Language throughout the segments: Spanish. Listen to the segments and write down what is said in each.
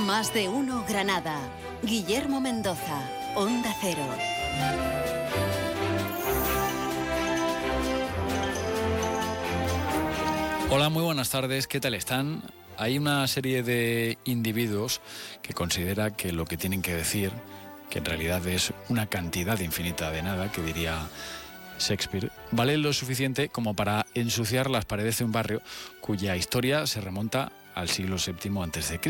Más de uno Granada. Guillermo Mendoza, Onda Cero. Hola, muy buenas tardes, ¿qué tal están? Hay una serie de individuos que considera que lo que tienen que decir, que en realidad es una cantidad infinita de nada, que diría Shakespeare, vale lo suficiente como para ensuciar las paredes de un barrio cuya historia se remonta al siglo VII a.C.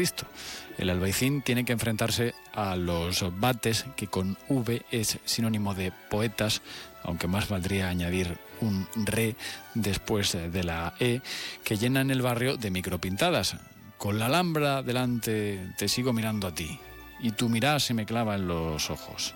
El albaicín tiene que enfrentarse a los bates, que con V es sinónimo de poetas, aunque más valdría añadir un re después de la E, que llenan el barrio de micropintadas. Con la Alhambra delante te sigo mirando a ti, y tu mirada se me clava en los ojos.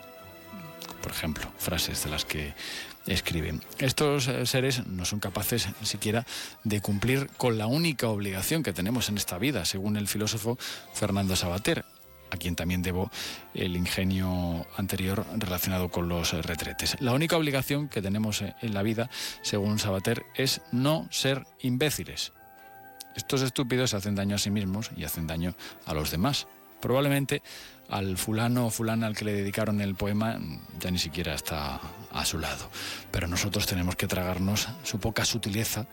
Por ejemplo, frases de las que escriben. Estos seres no son capaces siquiera de cumplir con la única obligación que tenemos en esta vida, según el filósofo Fernando Savater, a quien también debo el ingenio anterior relacionado con los retretes. La única obligación que tenemos en la vida, según Savater, es no ser imbéciles. Estos estúpidos se hacen daño a sí mismos y hacen daño a los demás. Probablemente al fulano o fulana al que le dedicaron el poema ya ni siquiera está a su lado. Pero nosotros tenemos que tragarnos su poca sutileza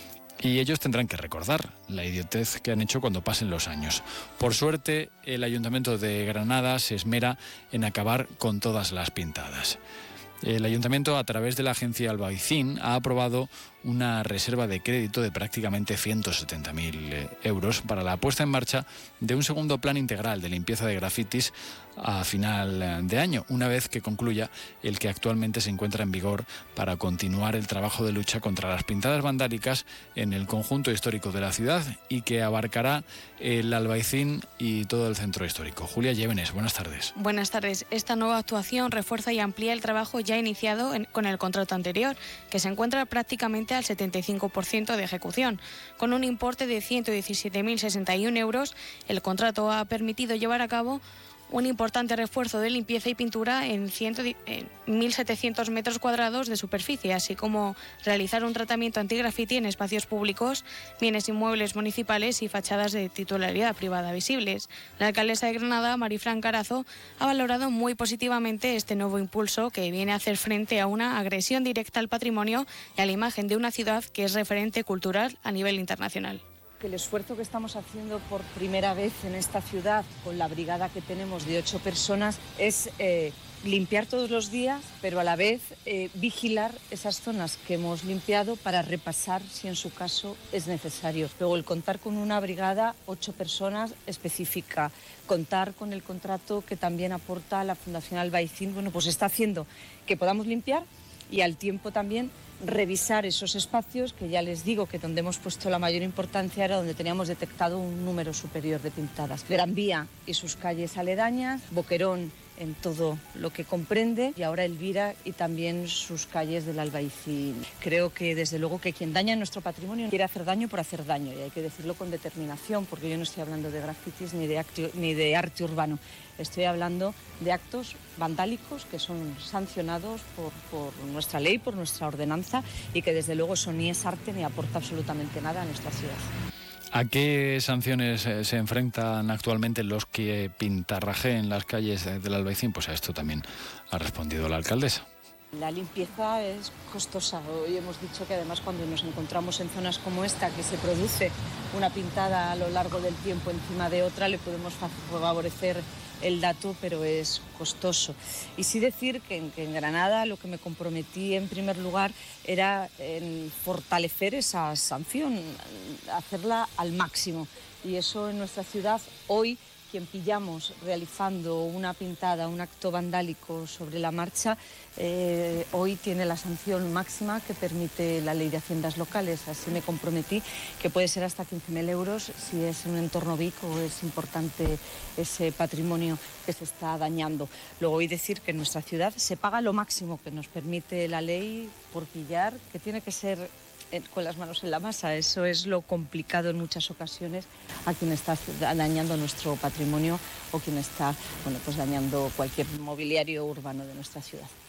y ellos tendrán que recordar la idiotez que han hecho cuando pasen los años. Por suerte, el Ayuntamiento de Granada se esmera en acabar con todas las pintadas. El Ayuntamiento, a través de la agencia Albaicín, ha aprobado una reserva de crédito de prácticamente 170.000 euros para la puesta en marcha de un segundo plan integral de limpieza de grafitis a final de año, una vez que concluya el que actualmente se encuentra en vigor para continuar el trabajo de lucha contra las pintadas vandálicas en el conjunto histórico de la ciudad y que abarcará el Albaicín y todo el centro histórico. Julia Llévenes, buenas tardes. Buenas tardes. Esta nueva actuación refuerza y amplía el trabajo ya iniciado con el contrato anterior, que se encuentra prácticamente al 75% de ejecución. Con un importe de 117.061 euros, el contrato ha permitido llevar a cabo un importante refuerzo de limpieza y pintura en 1.700 metros cuadrados de superficie, así como realizar un tratamiento antigrafiti en espacios públicos, bienes inmuebles municipales y fachadas de titularidad privada visibles. La alcaldesa de Granada, Marifran Carazo, ha valorado muy positivamente este nuevo impulso que viene a hacer frente a una agresión directa al patrimonio y a la imagen de una ciudad que es referente cultural a nivel internacional. El esfuerzo que estamos haciendo por primera vez en esta ciudad con la brigada que tenemos de 8 personas es limpiar todos los días, pero a la vez vigilar esas zonas que hemos limpiado para repasar si en su caso es necesario. Luego el contar con una brigada, 8 personas específica, contar con el contrato que también aporta la Fundación Albaicín, bueno, pues está haciendo que podamos limpiar y al tiempo también revisar esos espacios que ya les digo que donde hemos puesto la mayor importancia era donde teníamos detectado un número superior de pintadas. Gran Vía y sus calles aledañas, Boquerón en todo lo que comprende y ahora Elvira y también sus calles del Albaicín. Creo que desde luego que quien daña nuestro patrimonio quiere hacer daño por hacer daño y hay que decirlo con determinación porque yo no estoy hablando de grafitis ni de arte urbano. Estoy hablando de actos vandálicos que son sancionados por nuestra ley, por nuestra ordenanza y que desde luego eso ni es arte ni aporta absolutamente nada a nuestra ciudad. ¿A qué sanciones se enfrentan actualmente los que pintarrajeen las calles del Albaicín? Pues a esto también ha respondido la alcaldesa. La limpieza es costosa. Hoy hemos dicho que además cuando nos encontramos en zonas como esta, que se produce una pintada a lo largo del tiempo encima de otra, le podemos favorecer el dato, pero es costoso. Y sí decir que en Granada lo que me comprometí en primer lugar era en fortalecer esa sanción, hacerla al máximo. Y eso en nuestra ciudad hoy, quien pillamos realizando una pintada, un acto vandálico sobre la marcha, hoy tiene la sanción máxima que permite la ley de haciendas locales. Así me comprometí que puede ser hasta 15.000 euros si es en un entorno BIC o es importante ese patrimonio que se está dañando. Luego hoy decir que en nuestra ciudad se paga lo máximo que nos permite la ley por pillar, que tiene que ser con las manos en la masa. Eso es lo complicado en muchas ocasiones a quien está dañando nuestro patrimonio o quien está, bueno, pues dañando cualquier mobiliario urbano de nuestra ciudad.